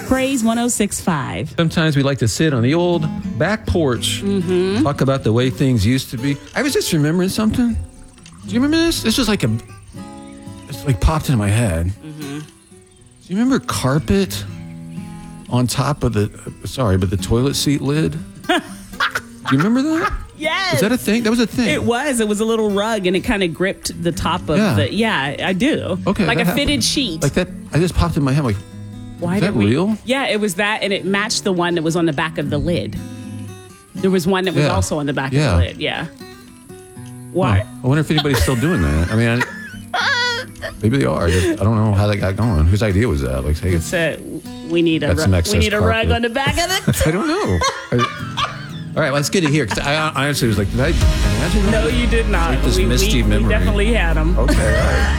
Praise 106.5. Sometimes we like to sit on the old back porch, talk about the way things used to be. I was just remembering something. Do you remember this? This was it's like popped into my head. Mm-hmm. Do you remember carpet on top of the toilet seat lid? Do you remember that? Yes. Is that a thing? That was a thing. It was. It was a little rug, and it kind of gripped the top of the... Yeah, I do. Okay. Like a fitted sheet. Like that. I just popped in my head like, is that real? Yeah, it was that, and it matched the one that was on the back of the lid. There was one that was also on the back of the lid. Yeah. What? Oh, I wonder if anybody's still doing that. I mean, maybe they are. I don't know how that got going. Whose idea was that? Like, hey, we need a rug on the back of it. I don't know. All right, let's get it here. Because I honestly was like, did I imagine that? No, you did not. Like this misty memory. We definitely had them. Okay, all right.